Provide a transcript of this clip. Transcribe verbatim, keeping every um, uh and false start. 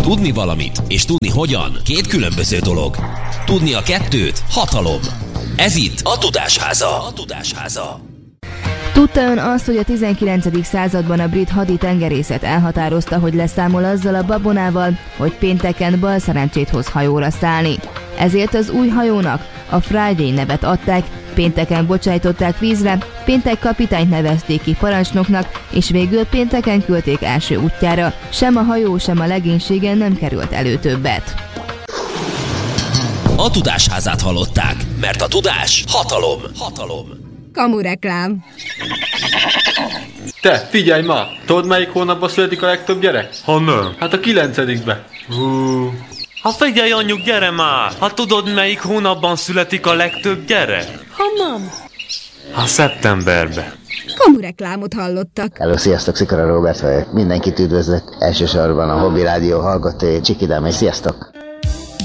Tudni valamit és tudni hogyan két különböző dolog. Tudni a kettőt hatalom. Ez itt a Tudásháza. A Tudásháza. Tudta ön azt, hogy a tizenkilencedik században a brit haditengerészet elhatározta, hogy leszámol azzal a babonával, hogy pénteken balszerencsét hoz hajóra szállni. Ezért az új hajónak a Friday nevet adták, pénteken bocsájtották vízre, péntek kapitányt nevezték ki parancsnoknak, és végül pénteken küldték első útjára. Sem a hajó, sem a legénységen nem került elő többet. A Tudásházát hallották, mert a tudás hatalom. Hatalom. Kamureklám. Te, figyelj ma! Tudod, melyik hónapban születik a legtöbb gyerek? Ha nem. Hát a kilencedikbe. Hú. Ha figyelj, anyjuk, gyere már! Ha tudod, melyik hónapban születik a legtöbb gyerek? Ha nem. Ha szeptemberbe. Kamureklámot hallottak. Hello, sziasztok, Szikora Róbert vagyok. Mindenkit üdvözlök, elsősorban a Hobby Rádió hallgatói, Csikidámai, sziasztok!